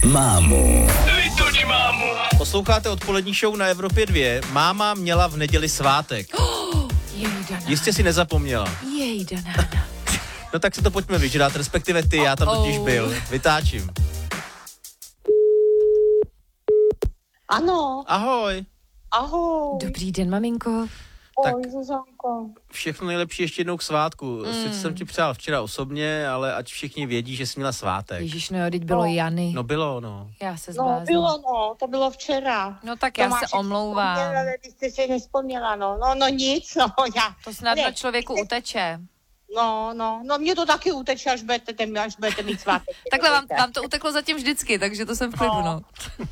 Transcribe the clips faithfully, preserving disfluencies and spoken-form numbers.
mámu. Vytoč mámu. Posloucháte odpolední show na Evropě dva. Máma měla v neděli svátek. Oh, jejda, Jistě si nezapomněla. Jejda, No tak si to pojďme vyžrat, respektive ty, já tam totiž byl. Vytáčím. Ano. Ahoj. Ahoj. Dobrý den, maminko. Tak. Ahoj, Zuzanko. Všechno nejlepší ještě jednou k svátku. Mm. Sice jsem ti přál včera osobně, ale ať všichni vědí, že jsi měla svátek. Ježíš, no jo, teď bylo No. Jany. No bylo, no. Já se No, zbláznila. bylo, no, to bylo včera. No tak já Tomáš se omlouvám. vzpomněla, ale Vy jste si nespomněla, no. No, no nic, no, já. To snadno Ne, člověku jste- uteče. No, no, no, mě to taky uteče, až budete, až budete mít svátek. Takhle vám, vám to uteklo zatím vždycky, takže to jsem v klidu, no.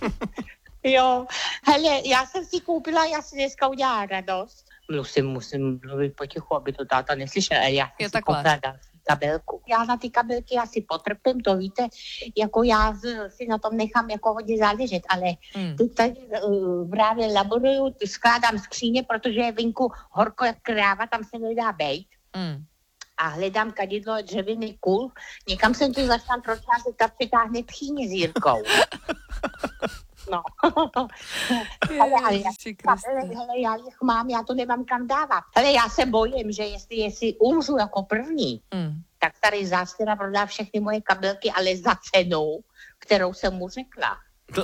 Jo, hele, já jsem si koupila, já si dneska udělala radost. Musím, musím mluvit potichu, aby to táta neslyšel, ale já jsem Jo, si takhle. koupila další kabelku. Já na ty kabelky asi potrpím, to víte, jako já z, si na tom nechám jako hodně záležet, ale Hmm. teď tady uh, právě laboruju, skládám skříně, protože je venku horko jak kráva, tam se nedá bejt. Mm. A hledám kadidlo a dřevěný kůl. Někam jsem to začala procházet, tak přitáhne tchýně s Jirkou. No. ale, ale já, Ježiši Kriste. hele, hele, já jich mám, já to nemám kam dávat. Hele, já se bojím, že jestli, jestli umřu jako první, Mm. tak tady zástěra prodá všechny moje kabelky, ale za cenu, kterou jsem mu řekla. To-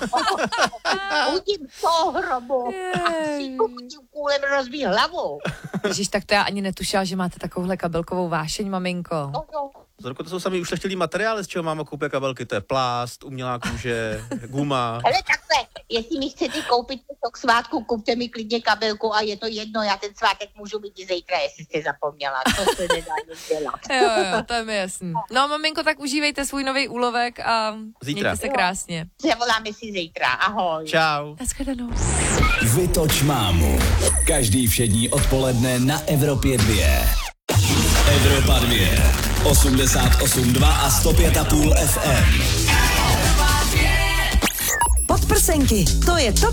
Udím z toho hrobu a Jej. si tím kůlem rozbí hlavu. Ježíš, tak to já ani netušila, že máte takovouhle kabelkovou vášeň, maminko. No, no. Zorko, to jsou sami ušlechtilý materiály, z čeho máma koupí kabelky. To je plast, umělá kůže, guma. Hele, takhle, jestli mi chcete koupit to k svátku, kupte mi klidně kabelku a je to jedno, já ten svátek můžu mít i zítra, jestli jste zapomněla, to se nedá nic dělat. Jo, jo, to je mi jasný. No, maminko, tak užívejte svůj nový úlovek a Zítra. mějte se krásně. Zavoláme si zítra, ahoj. Čau. Naschledanou. Vytoč mámu. Každý všední odpoledne na Evropě dva. Evropa dva. osmdesát osm dva a sto pět a půl F M. Podprsenky, to je top